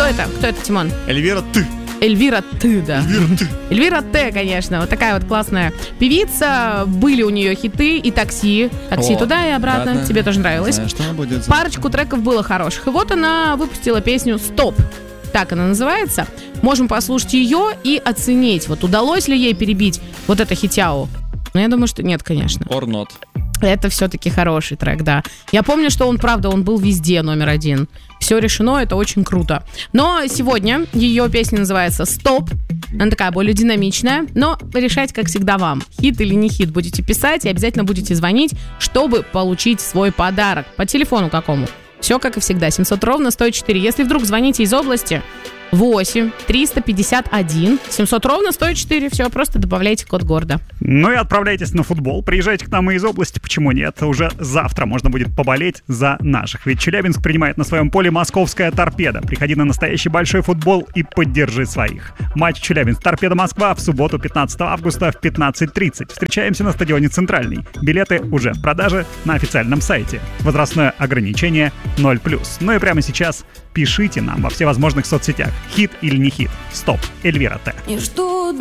это? Кто это, Тимон? Эльвира Т. Эльвира Т, да. Эльвира Т. Эльвира Т, конечно. Вот такая вот классная певица. Были у нее хиты и такси. Такси туда и обратно. ладно. Тебе тоже нравилось? Знаю, что будет. Парочку треков было хороших. И вот она выпустила песню «Стоп». Так она называется. Можем послушать ее и оценить, вот удалось ли ей перебить вот это хитяу. Ну, я думаю, что нет, конечно. Or not. Это все-таки хороший трек, да. Я помню, что он, правда, он был везде номер один. Все решено, это очень круто. Но сегодня ее песня называется «Стоп». Она такая более динамичная, но решать, как всегда, вам. Хит или не хит будете писать и обязательно будете звонить, чтобы получить свой подарок. По телефону какому? Все как и всегда, 700 ровно 104. Если вдруг звоните из области, 8 351 700 ровно 104. Все, просто добавляйте код города. Ну и отправляйтесь на футбол. Приезжайте к нам и из области, почему нет? Уже завтра можно будет поболеть за наших. Ведь Челябинск принимает на своем поле московская «Торпедо». Приходи на настоящий большой футбол и поддержи своих. Матч Челябинск-Торпедо Москва в субботу 15 августа в 15:30. Встречаемся на стадионе «Центральный». Билеты уже в продаже на официальном сайте. Возрастное ограничение 0+. Ну и прямо сейчас пишите нам во всевозможных соцсетях. Хит или не хит? Стоп. Эльвира Т.